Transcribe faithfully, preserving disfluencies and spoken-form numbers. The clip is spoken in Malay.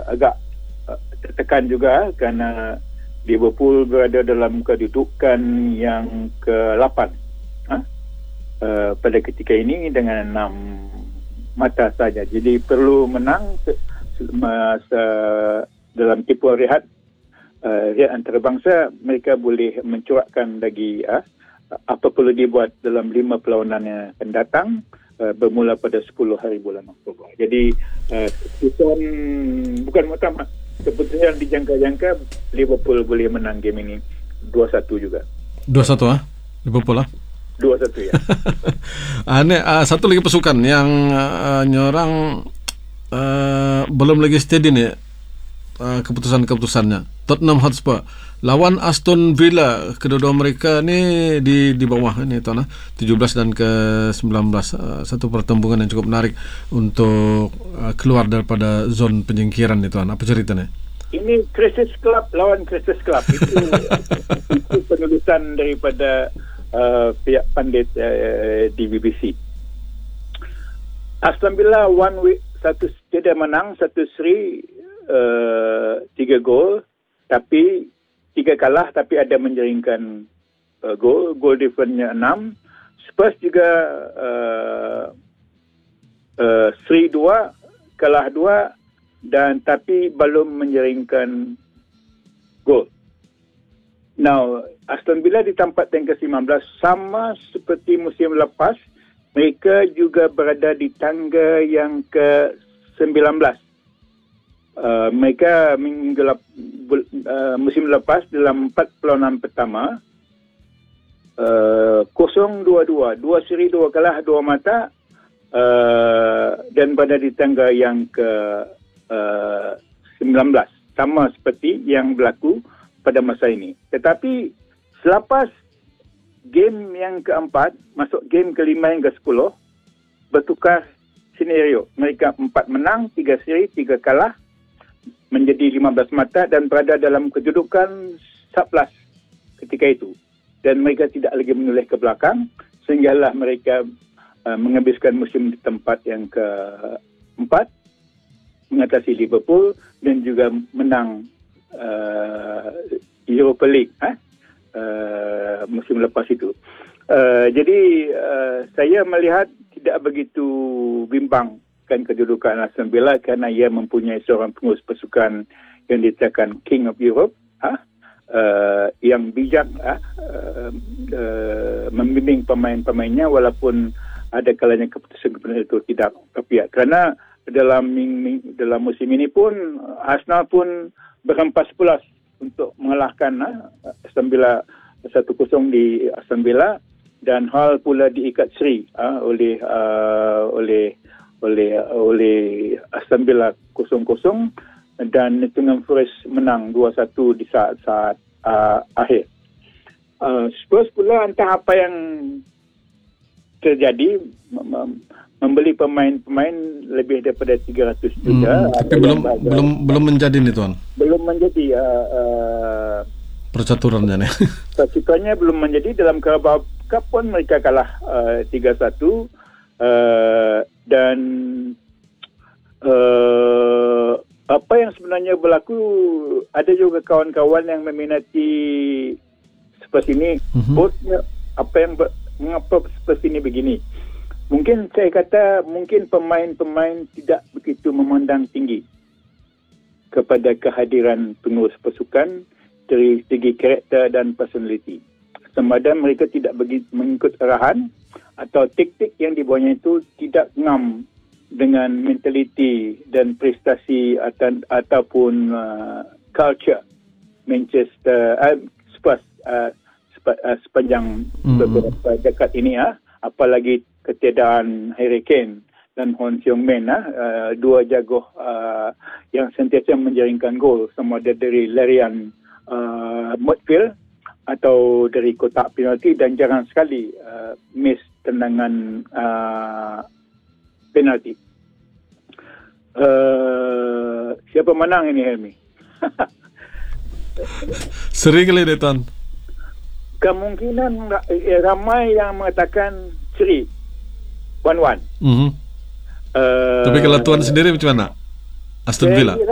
agak uh, tertekan juga kerana Liverpool berada dalam kedudukan yang ke lapan ha? uh, pada ketika ini dengan enam mata saja. Jadi perlu menang se- masa dalam tempoh rehat uh, rehat antarabangsa, mereka boleh mencorakkan lagi uh, apa perlu dibuat dalam lima perlawanan yang akan datang uh, bermula pada sepuluh hari bulan Oktober. Jadi uh, keputusan bukan muktamad, keputusan dijangka-jangka Liverpool boleh menang game ini dua satu juga. dua satu ah Liverpool ah. dua satu ya. Aneh, uh, satu lagi pasukan yang uh, nyorang uh, belum lagi steady nih uh, keputusan-keputusannya. Tottenham Hotspur lawan Aston Villa, kedua-dua mereka ni di di bawah ini tuan ah, tujuh belas dan ke sembilan belas. Uh, satu pertembungan yang cukup menarik untuk uh, keluar daripada zon penyingkiran ni tuan. Apa ceritanya? Ini Crisis Club lawan Crisis Club. Itu, itu penulisan daripada uh, pihak pandit uh, di B B C. Aston Villa one week satu tidak menang, satu seri, uh, tiga gol, tapi tiga kalah, tapi ada menjaringkan uh, gol, gol difference-nya enam. Spurs juga uh, uh, seri dua, kalah dua, dan tapi belum menjaringkan gol. Now, Aston Villa di tempat yang ke sembilan belas, sama seperti musim lepas, mereka juga berada di tangga yang ke sembilan belas. Uh, mereka minggu lep, uh, musim lepas dalam empat perlawanan pertama uh, kosong dua dua, dua seri, dua kalah, dua mata, uh, dan berada di tangga yang ke uh, sembilan belas, sama seperti yang berlaku pada masa ini. Tetapi selepas game yang keempat masuk game kelima hingga sepuluh, bertukar senario. Mereka empat menang, tiga seri, tiga kalah, menjadi lima belas mata dan berada dalam kedudukan sebelas ketika itu. Dan mereka tidak lagi menoleh ke belakang sehinggalah mereka uh, menghabiskan musim di tempat yang keempat, mengatasi Liverpool dan juga menang uh, Europa League eh? uh, musim lepas itu. Uh, jadi uh, saya melihat tidak begitu bimbang kan kedudukan Aston Villa kerana ia mempunyai seorang pengurus pasukan yang dikatakan King of Europe, ha? uh, yang bijak, ha? uh, uh, membimbing pemain-pemainnya walaupun ada kalanya keputusan-keputusan itu tidak berpihak. Kerana dalam dalam musim ini pun Arsenal pun berhempas pulas untuk mengalahkan ha? Aston Villa satu kosong di Aston Villa, dan Hull pula diikat seri ha? oleh uh, oleh oleh oleh Aston Villa kosong kosong, dan Nottingham Forest menang dua satu di saat-saat uh, akhir. Uh, Spurs pula entah apa yang terjadi, mem- membeli pemain-pemain lebih daripada tiga ratus juta. Hmm, tapi belum belum belum menjadi nih tuan. Belum menjadi uh, uh, percaturannya nih. Percaturannya belum menjadi. Dalam Carabao Cup pun mereka kalah uh, tiga satu. Uh, dan uh, apa yang sebenarnya berlaku, ada juga kawan-kawan yang meminati Spurs ini. Mm-hmm. Bosnya, apa yang ber, mengapa Spurs ini begini? Mungkin saya kata mungkin pemain-pemain tidak begitu memandang tinggi kepada kehadiran pengurus pasukan dari segi karakter dan personality. Semada mereka tidak begitu mengikut arahan atau taktik yang dibawanya itu tidak ngam dengan mentaliti dan prestasi atau, ataupun uh, culture Manchester uh, Spurs uh, sep- uh, sepanjang mm-hmm. beberapa dekad ini ah, apalagi ketiadaan Harry Kane dan Hon Heung-min ah, uh, dua jago uh, yang sentiasa menjaringkan gol, sama ada dari larian uh, midfield atau dari kotak penalti, dan jarang sekali uh, miss tendangan uh, penalti. Uh, siapa menang ini, Helmi? Seri kali deh, Tan. Kemungkinan eh, ramai yang mengatakan seri one one. Mm-hmm. Uh, Tapi kalau Tuan sendiri macam mana? Aston Villa?